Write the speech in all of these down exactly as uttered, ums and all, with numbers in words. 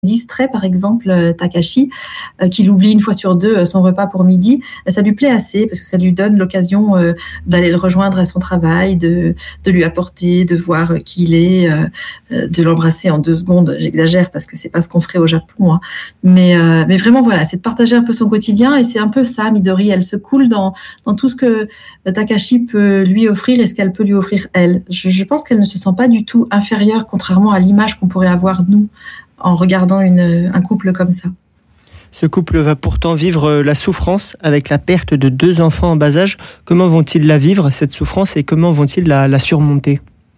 distrait, par exemple, euh, Takashi, euh, qu'il oublie une fois sur deux euh, son repas pour midi, ça lui plaît assez parce que ça lui donne l'occasion euh, d'aller le rejoindre à son travail, de, de lui apporter, de voir euh, qui il est, euh, euh, de l'embrasser en deux secondes. J'exagère parce que c'est pas ce qu'on ferait au Japon, hein. Mais, euh, mais vraiment, voilà, c'est de partager un peu son quotidien et c'est un peu ça, Midori. Elle se coule dans, dans tout ce que Takashi peut lui offrir et ce qu'elle peut lui offrir elle. Je, je pense qu'elle ne se sent pas du tout inférieure, contrairement à l'image qu'on pourrait avoir, nous, en regardant une, un couple comme ça. Ce couple va pourtant vivre la souffrance avec la perte de deux enfants en bas âge. Comment vont-ils la vivre, cette souffrance, et comment vont-ils la, la surmonter ?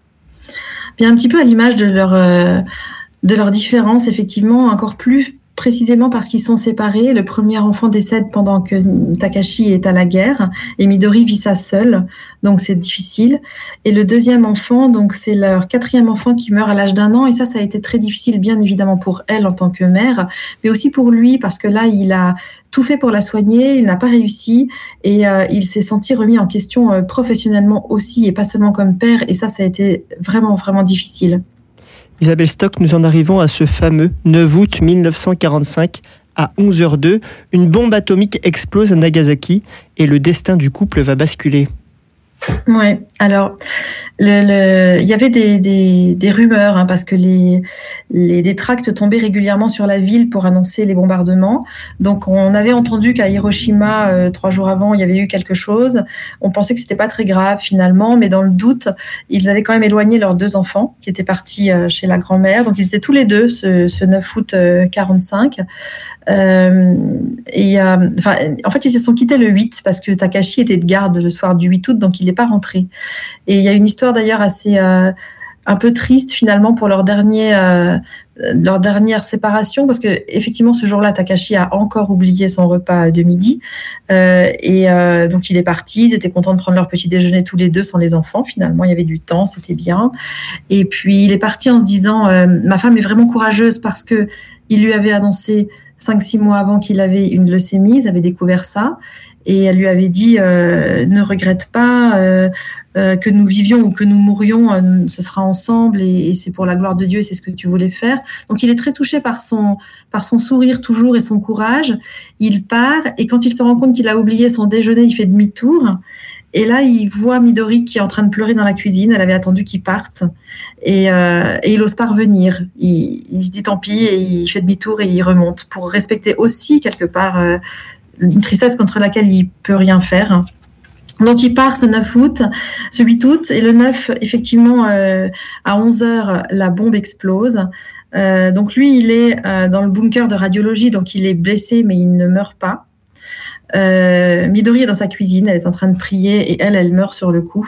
Bien, un petit peu à l'image de leur, euh, de leur différence, effectivement, encore plus précisément parce qu'ils sont séparés. Le premier enfant décède pendant que Takashi est à la guerre et Midori vit ça seule, donc c'est difficile. Et le deuxième enfant, donc c'est leur quatrième enfant qui meurt à l'âge d'un an, et ça, ça a été très difficile, bien évidemment pour elle en tant que mère, mais aussi pour lui, parce que là, il a tout fait pour la soigner, il n'a pas réussi, et euh, il s'est senti remis en question euh, professionnellement aussi, et pas seulement comme père, et ça, ça a été vraiment, vraiment difficile. Isabelle Stock, nous en arrivons à ce fameux neuf août mille neuf cent quarante-cinq à onze heures deux. Une bombe atomique explose à Nagasaki et le destin du couple va basculer. Ouais, alors le, le, il y avait des, des, des rumeurs hein, parce que les, les des tracts tombaient régulièrement sur la ville pour annoncer les bombardements. Donc on avait entendu qu'à Hiroshima euh, trois jours avant il y avait eu quelque chose. On pensait que c'était pas très grave finalement, mais dans le doute ils avaient quand même éloigné leurs deux enfants qui étaient partis euh, chez la grand-mère. Donc ils étaient tous les deux ce, ce neuf août quarante-cinq. Euh, et euh, enfin, en fait, ils se sont quittés le huit parce que Takashi était de garde le soir du huit août, donc il n'est pas rentré. Et il y a une histoire d'ailleurs assez euh, un peu triste finalement pour leur dernier euh, leur dernière séparation, parce que effectivement ce jour-là, Takashi a encore oublié son repas de midi euh, et euh, donc il est parti. Ils étaient contents de prendre leur petit déjeuner tous les deux sans les enfants. Finalement, il y avait du temps, c'était bien. Et puis il est parti en se disant euh, ma femme est vraiment courageuse parce que il lui avait annoncé cinq six mois avant qu'il avait une leucémie, ils avaient découvert ça, et elle lui avait dit euh, ne regrette pas euh, euh, que nous vivions ou que nous mourions, euh, ce sera ensemble et, et c'est pour la gloire de Dieu et c'est ce que tu voulais faire. Donc il est très touché par son, par son sourire toujours et son courage. Il part et quand il se rend compte qu'il a oublié son déjeuner, il fait demi-tour. Et là, il voit Midori qui est en train de pleurer dans la cuisine. Elle avait attendu qu'il parte. Et, euh, et il n'ose pas revenir. Il, il se dit tant pis et il fait demi-tour et il remonte pour respecter aussi, quelque part, euh, une tristesse contre laquelle il ne peut rien faire. Donc, il part ce neuf août, ce huit août. Et le neuf, effectivement, euh, à onze heures, la bombe explose. Euh, donc, lui, il est euh, dans le bunker de radiologie. Donc, il est blessé, mais il ne meurt pas. Euh, Midori est dans sa cuisine, elle est en train de prier et elle, elle meurt sur le coup.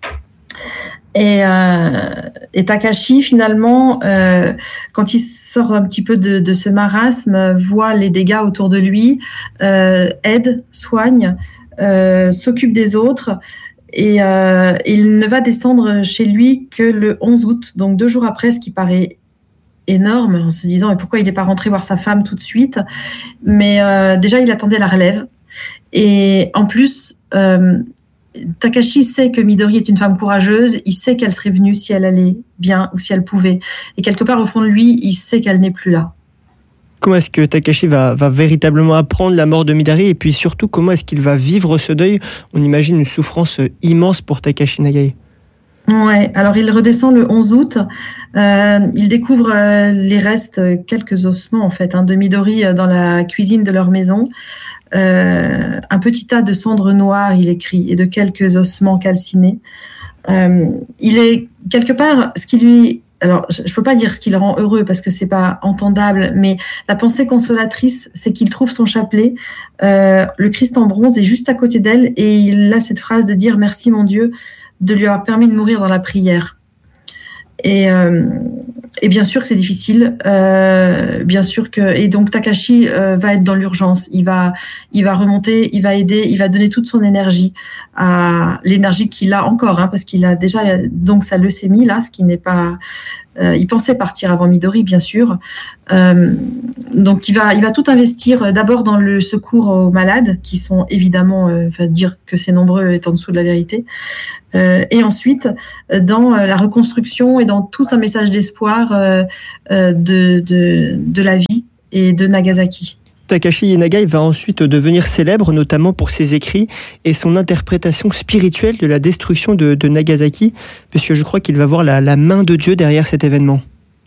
Et, euh, et Takashi, finalement, euh, quand il sort un petit peu de, de ce marasme, voit les dégâts autour de lui, euh, aide, soigne, euh, s'occupe des autres. Et euh, il ne va descendre chez lui que le onze août, donc deux jours après, ce qui paraît énorme, en se disant mais pourquoi il n'est pas rentré voir sa femme tout de suite. Mais euh, déjà, il attendait la relève. Et en plus, euh, Takashi sait que Midori est une femme courageuse, il sait qu'elle serait venue si elle allait bien ou si elle pouvait. Et quelque part, au fond de lui, il sait qu'elle n'est plus là. Comment est-ce que Takashi va, va véritablement apprendre la mort de Midori, et puis surtout, comment est-ce qu'il va vivre ce deuil ? On imagine une souffrance immense pour Takashi Nagai. Ouais, alors il redescend le onze août, euh, il découvre euh, les restes, quelques ossements en fait, hein, de Midori dans la cuisine de leur maison. Euh, un petit tas de cendres noires, il écrit, et de quelques ossements calcinés. Euh, il est quelque part, ce qui lui, alors je, je peux pas dire ce qui le rend heureux parce que c'est pas entendable, mais la pensée consolatrice, c'est qu'il trouve son chapelet, euh, le Christ en bronze est juste à côté d'elle, et il a cette phrase de dire merci mon Dieu de lui avoir permis de mourir dans la prière. Et, euh, et bien sûr que c'est difficile, euh, bien sûr que et donc Takashi euh, va être dans l'urgence. Il va, il va remonter, il va aider, il va donner toute son énergie à l'énergie qu'il a encore, hein, parce qu'il a déjà donc sa leucémie là, ce qui n'est pas. Euh, il pensait partir avant Midori, bien sûr, euh, donc il va, il va tout investir d'abord dans le secours aux malades, qui sont évidemment, euh, enfin, dire que c'est nombreux est en dessous de la vérité, euh, et ensuite dans la reconstruction et dans tout un message d'espoir euh, de, de, de la vie et de Nagasaki. Takashi Nagai va ensuite devenir célèbre, notamment pour ses écrits et son interprétation spirituelle de la destruction de, de Nagasaki, puisque je crois qu'il va voir la, la main de Dieu derrière cet événement.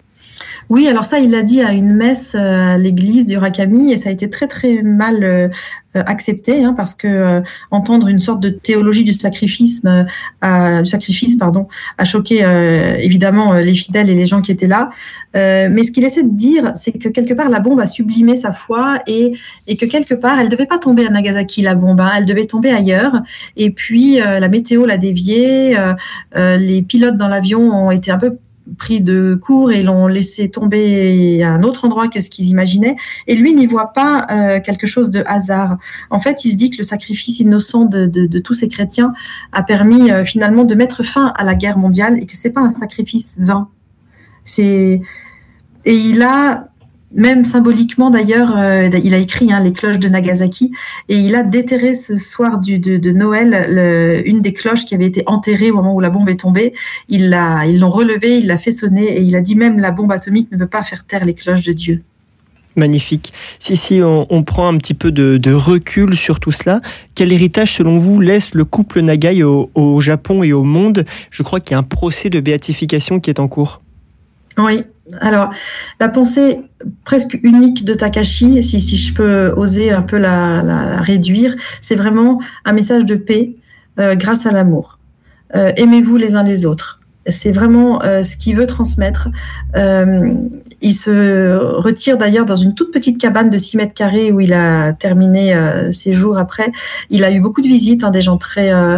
Oui, alors ça, il l'a dit à une messe à l'église d'Urakami, et ça a été très très mal euh, accepté, hein, parce que euh, entendre une sorte de théologie du sacrifice, euh, à, du sacrifice, pardon, a choqué euh, évidemment les fidèles et les gens qui étaient là. Euh, mais ce qu'il essaie de dire, c'est que quelque part la bombe a sublimé sa foi, et, et que quelque part elle devait pas tomber à Nagasaki, la bombe, hein, elle devait tomber ailleurs. Et puis euh, la météo l'a déviée, euh, euh, les pilotes dans l'avion ont été un peu pris de court et l'ont laissé tomber à un autre endroit que ce qu'ils imaginaient. Et lui n'y voit pas euh, quelque chose de hasard. En fait, il dit que le sacrifice innocent de, de, de tous ces chrétiens a permis euh, finalement de mettre fin à la guerre mondiale, et que c'est pas un sacrifice vain. C'est... Et il a, même symboliquement d'ailleurs, euh, il a écrit hein, les cloches de Nagasaki, et il a déterré ce soir du, de, de Noël le, une des cloches qui avait été enterrée au moment où la bombe est tombée. Il l'a, ils l'ont relevée, il l'a fait sonner, et il a dit même la bombe atomique ne peut pas faire taire les cloches de Dieu. Magnifique. Si, si on, on prend un petit peu de, de recul sur tout cela, quel héritage selon vous laisse le couple Nagai au, au Japon et au monde ? Je crois qu'il y a un procès de béatification qui est en cours. Oui. Alors, la pensée presque unique de Takashi, si, si je peux oser un peu la, la, la réduire, c'est vraiment un message de paix euh, grâce à l'amour. Euh, aimez-vous les uns les autres. C'est vraiment euh, ce qu'il veut transmettre. Euh, il se retire d'ailleurs dans une toute petite cabane de six mètres carrés où il a terminé euh, ses jours après. Il a eu beaucoup de visites, hein, des gens très euh,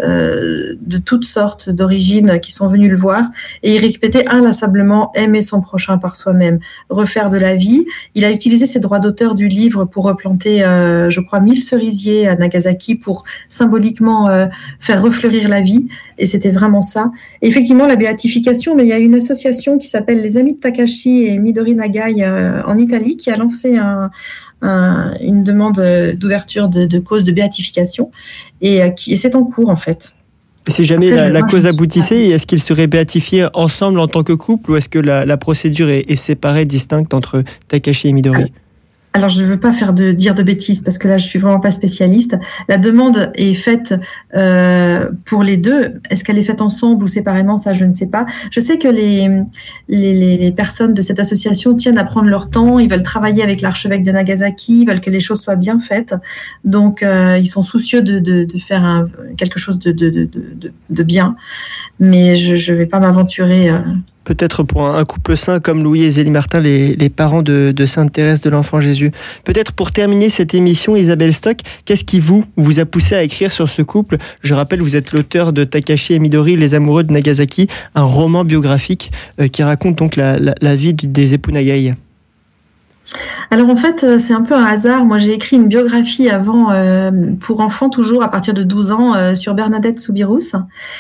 euh, de toutes sortes d'origines qui sont venus le voir. Et il répétait inlassablement aimer son prochain par soi-même, refaire de la vie. Il a utilisé ses droits d'auteur du livre pour replanter, euh, je crois, mille cerisiers à Nagasaki pour symboliquement euh, faire refleurir la vie. Et c'était vraiment ça. Et effectivement, la béatification, mais il y a une association qui s'appelle les Amis de Takashi et Midori Nagai euh, en Italie qui a lancé un, un, une demande d'ouverture de, de cause de béatification, et, euh, qui, et c'est en cours en fait. Et si jamais Après, la, la cause aboutissait, est-ce qu'ils seraient béatifiés ensemble en tant que couple, ou est-ce que la, la procédure est, est séparée, distincte entre Takashi et Midori ? Ah. Alors, je ne veux pas faire de, dire de bêtises parce que là, je suis vraiment pas spécialiste. La demande est faite euh, pour les deux. Est-ce qu'elle est faite ensemble ou séparément? Ça, je ne sais pas. Je sais que les, les, les personnes de cette association tiennent à prendre leur temps. Ils veulent travailler avec l'archevêque de Nagasaki. Ils veulent que les choses soient bien faites. Donc, euh, ils sont soucieux de, de, de faire un, quelque chose de, de, de, de, de bien. Mais je ne vais pas m'aventurer... Euh, Peut-être pour un couple saint comme Louis et Zélie Martin, les, les parents de, de Sainte Thérèse de l'Enfant Jésus. Peut-être pour terminer cette émission, Isabelle Stock, qu'est-ce qui vous, vous a poussé à écrire sur ce couple ? Je rappelle, vous êtes l'auteur de Takashi et Midori, Les Amoureux de Nagasaki, un roman biographique euh, qui raconte donc la, la, la vie des époux Nagai. Alors en fait, c'est un peu un hasard. Moi, j'ai écrit une biographie avant euh, pour enfants, toujours à partir de douze ans, euh, sur Bernadette Soubirous.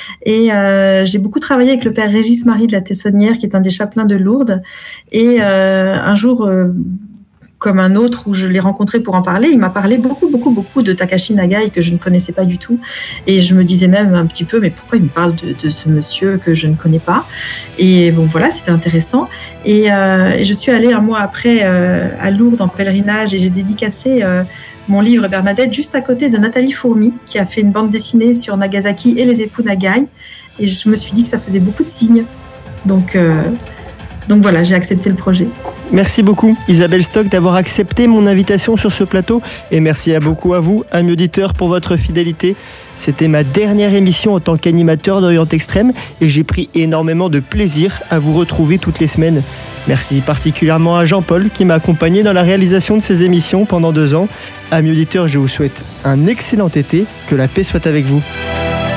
Et euh, j'ai beaucoup travaillé avec le père Régis-Marie de la Tessonnière, qui est un des chapelains de Lourdes. Et euh, un jour, euh, comme un autre où je l'ai rencontré pour en parler, il m'a parlé beaucoup, beaucoup, beaucoup de Takashi Nagai que je ne connaissais pas du tout. Et je me disais même un petit peu, mais pourquoi il me parle de, de ce monsieur que je ne connais pas ? Et bon, voilà, c'était intéressant. Et, euh, et je suis allée un mois après euh, à Lourdes en pèlerinage, et j'ai dédicacé euh, mon livre Bernadette juste à côté de Nathalie Fourmi, qui a fait une bande dessinée sur Nagasaki et les époux Nagai. Et je me suis dit que ça faisait beaucoup de signes. Donc... Euh, Donc voilà, j'ai accepté le projet. Merci beaucoup Isabelle Stock d'avoir accepté mon invitation sur ce plateau, et merci à beaucoup à vous, amis auditeurs, pour votre fidélité. C'était ma dernière émission en tant qu'animateur d'Orient Extrême, et j'ai pris énormément de plaisir à vous retrouver toutes les semaines. Merci particulièrement à Jean-Paul qui m'a accompagné dans la réalisation de ces émissions pendant deux ans. Amis auditeurs, je vous souhaite un excellent été, que la paix soit avec vous.